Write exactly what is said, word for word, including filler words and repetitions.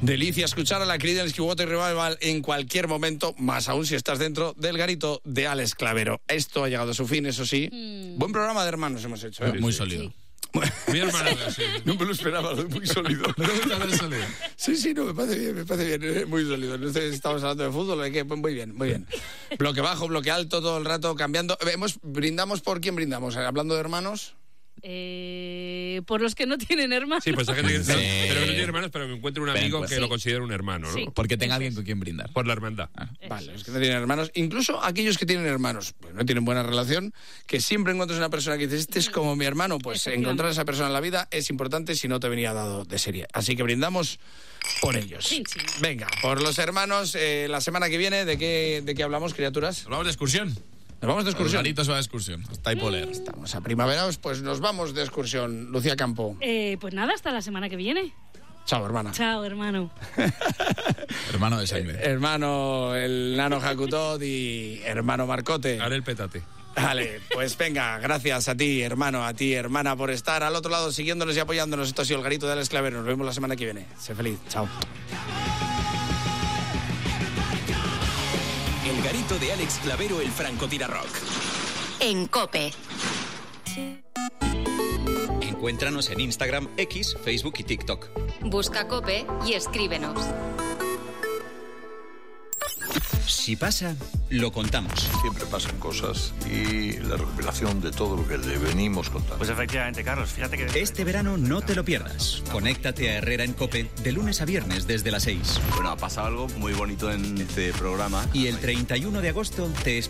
Delicia escuchar a la Creedence Water Revival en cualquier momento, más aún si estás dentro del garito de Alex Clavero. Esto ha llegado a su fin, eso sí. Mm. Buen programa de hermanos hemos hecho, ¿eh? Muy sólido. Sí. Mi hermano, sí. No me lo esperaba, muy sólido. ¿No te gusta ver sólido? Sí, sí, no, me parece bien, me parece bien, muy sólido. No sé si estamos hablando de fútbol, ¿de qué? Muy bien, muy bien. Bloque bajo, bloque alto, todo el rato cambiando. Hemos, brindamos por quién brindamos, hablando de hermanos. Eh, por los que no tienen hermanos. Sí, pues hay gente que, Sí. no, pero que no tiene hermanos, pero que encuentre un amigo Pues, que sí. lo considere un hermano, ¿no? Sí. Porque tenga Eso alguien es. con quien brindar. Por la hermandad. Ah. Vale, los que no tienen hermanos, incluso aquellos que tienen hermanos, pues no tienen buena relación, que siempre encuentras una persona que dice, este es como mi hermano, pues encontrar a esa persona en la vida es importante si no te venía dado de serie. Así que brindamos por ellos. Sí, sí. Venga, por los hermanos, eh, la semana que viene, ¿de qué, de qué hablamos, criaturas? Nos vamos de excursión. Nos vamos de Los excursión. garitos va de excursión. Hasta Hipoler. Estamos a primaveraos, pues nos vamos de excursión. Lucía Campo. Eh, pues nada, hasta la semana que viene. Chao, hermana. Chao, hermano. Hermano de sangre. Hermano, el nano Jacutod y hermano Marcote. Haré el petate. Vale, pues venga, gracias a ti, hermano, a ti, hermana, por estar al otro lado siguiéndonos y apoyándonos. Esto ha sido el Garito de Alex Clavero. Nos vemos la semana que viene. Sé feliz. Chao. El Garito de Alex Clavero, el Francotira Rock. En COPE. Encuéntranos en Instagram, X, Facebook y TikTok. Busca COPE y escríbenos. Si pasa, lo contamos. Siempre pasan cosas y la recopilación de todo lo que le venimos contando. Pues efectivamente, Carlos, fíjate que... Este verano no te lo pierdas. Conéctate a Herrera en COPE de lunes a viernes desde las seis. Bueno, ha pasado algo muy bonito en este programa. Y el treinta y uno de agosto te espera